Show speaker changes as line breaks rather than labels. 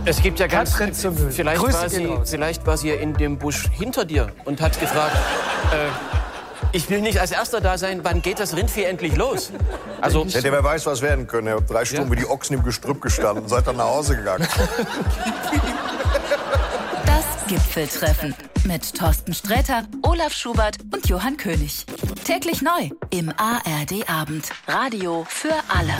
Es gibt ja ganz...
Vielleicht war sie ja in dem Busch hinter dir und hat gefragt, ich will nicht als Erster da sein, wann geht das Rindvieh endlich los? Also,
hätte wer weiß, was werden können. Ihr habt 3 Stunden wie die Ochsen im Gestrüpp gestanden und seid dann nach Hause gegangen.
Das Gipfeltreffen mit Thorsten Sträter, Olaf Schubert und Johann König. Täglich neu im ARD Abend. Radio für alle.